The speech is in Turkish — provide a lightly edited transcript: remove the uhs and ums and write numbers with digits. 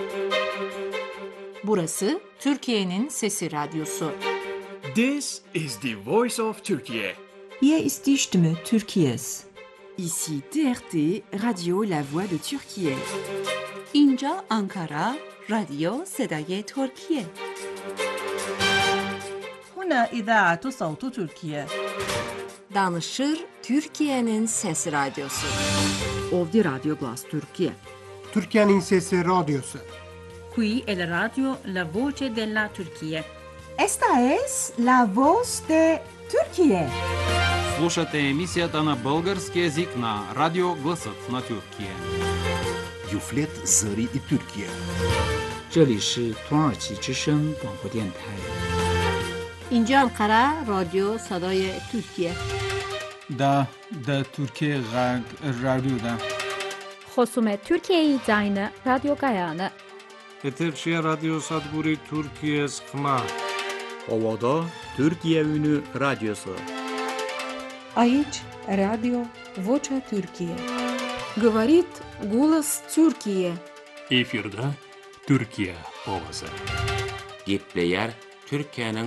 Burası Türkiye'nin Sesi Radyosu. This is the voice of Turkey. Hier ist die Stimme Türkiye's. Ici TRT, Radio La Voix de Türkiye. اینجا آنکارا، رادیو صدای ترکیه. هنا إذاعة صوت تركيا. Danışır Türkiye'nin Sesi Radyosu. Ovdje Radio Glas Türkiye. Türkiye'nin Sesi Radyosu. Qui è la radio La Voce della Turchia. Esta es la voz de Türkiye. Слушате емисията на български език на Радио Гласът на Türkiye. Юфлет Зари и Türkiye. 这里是土耳其之声广播电台。 اینجا انقره رادیو صدای ترکیه. دا ترکیه رادیو دا. خصوم ترکیه زاین رادیو گایانه. Eterşehir Radyo Sadburi Türkiye Skma. Ovada Türkiye Ünü Radyosu. Aici Radio Vocea Türkiye. Говорит голос Türkiye. Efirde Türkiye ovası. Gepleyer Türkiye'nin